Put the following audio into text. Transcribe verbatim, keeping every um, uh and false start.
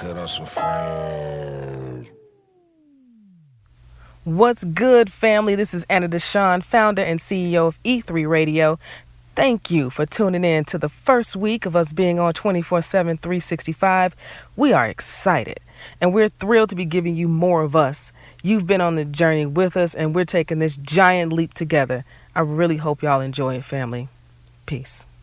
cut on some friends. What's good, family? This is Anna Deshawn, founder and C E O of E three Radio. Thank you for tuning in to the first week of us being on twenty-four seven, three sixty-five. We are excited, and we're thrilled to be giving you more of us. You've been on the journey with us, and we're taking this giant leap together. I really hope y'all enjoy it, family. Peace.